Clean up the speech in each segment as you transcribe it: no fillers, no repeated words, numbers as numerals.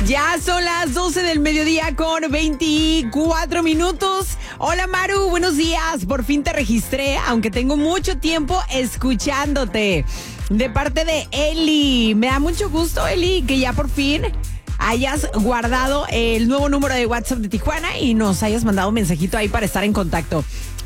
Ya son las 12 del mediodía con 24 minutos. Hola Maru, buenos días. Por fin te registré, aunque tengo mucho tiempo escuchándote. De parte de Eli. Me da mucho gusto, Eli, que ya por fin hayas guardado el nuevo número de WhatsApp de Tijuana y nos hayas mandado un mensajito ahí para estar en contacto.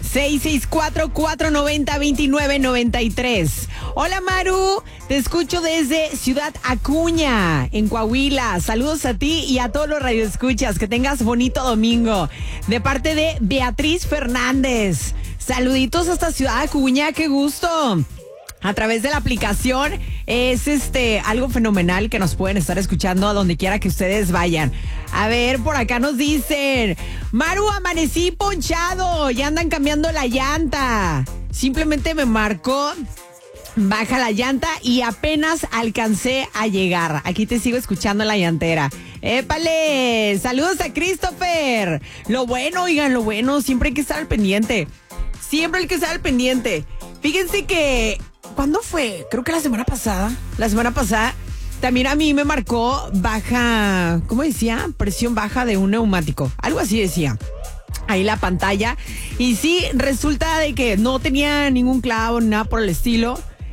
664-490-2993. Hola Maru, te escucho desde Ciudad Acuña, en Coahuila. Saludos a ti y a todos los radioescuchas. Que tengas bonito domingo. De parte de Beatriz Fernández. Saluditos hasta Ciudad Acuña, qué gusto. A través de la aplicación es algo fenomenal que nos pueden estar escuchando a donde quiera que ustedes vayan. A ver, por acá nos dicen: Maru, amanecí ponchado, ya andan cambiando la llanta. Simplemente me marcó baja la llanta y apenas alcancé a llegar. Aquí te sigo escuchando en la llantera. ¡Épale! Saludos a Christopher. Lo bueno, oigan, lo bueno, siempre hay que estar al pendiente. Siempre hay que estar al pendiente. Fíjense que, ¿cuándo fue? Creo que la semana pasada. La semana pasada también a mí me marcó baja, ¿cómo decía? Presión baja de un neumático. Algo así decía ahí la pantalla. Y sí, resulta de que no tenía ningún clavo ni nada por el estilo.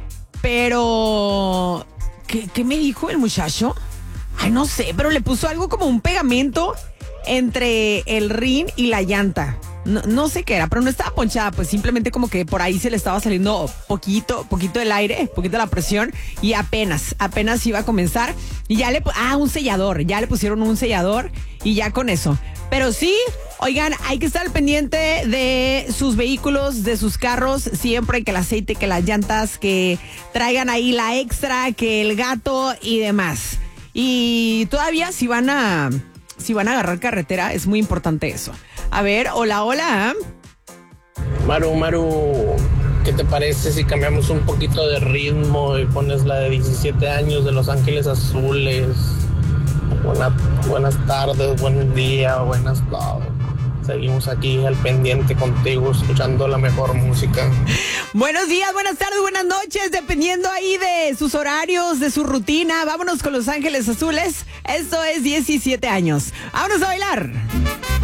Pero, ¿qué me dijo el muchacho? Ay, no sé, pero le puso algo como un pegamento entre el rin y la llanta. No sé qué era, pero no estaba ponchada, pues simplemente como que por ahí se le estaba saliendo poquito el aire, poquito la presión, y apenas iba a comenzar. Y ya un sellador, ya le pusieron un sellador y ya con eso. Pero sí, oigan, hay que estar al pendiente de sus vehículos, de sus carros, siempre que el aceite, que las llantas, que traigan ahí la extra, que el gato y demás. Y todavía si van a agarrar carretera, es muy importante eso. A ver, hola. Maru, ¿qué te parece si cambiamos un poquito de ritmo y pones la de 17 años de Los Ángeles Azules? Buenas tardes, buen día, buenas tardes. Seguimos aquí al pendiente contigo, escuchando la mejor música. Buenos días, buenas tardes, buenas noches, dependiendo ahí de sus horarios, de su rutina. Vámonos con Los Ángeles Azules. Esto es 17 años. ¡Vámonos a bailar!